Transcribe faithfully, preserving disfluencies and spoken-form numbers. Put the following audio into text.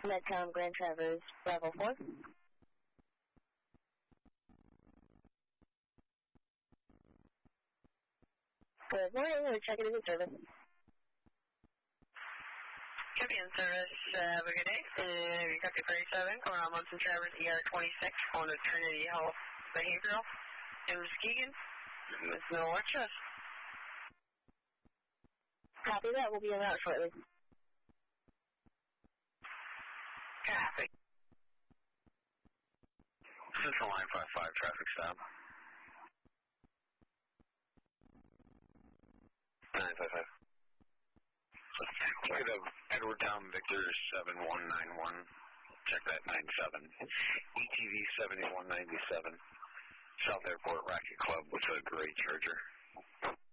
Medcom Grand Traverse, Bravo four. Good morning, we're checking into service. Copy in service, uh, have a good day. Uh, copy thirty-seven, calling on Munson Traverse, E R twenty-six, calling to Trinity Health Behavioral. It was Keegan, with no lecture. Copy that, we'll be in route shortly. Copy. Central line five five, traffic stop. nine five five. Get a Edwardtown Victor seven one nine one. Check that nine seven. E T V seventy-one ninety-seven. South Airport Racket Club with a gray Charger.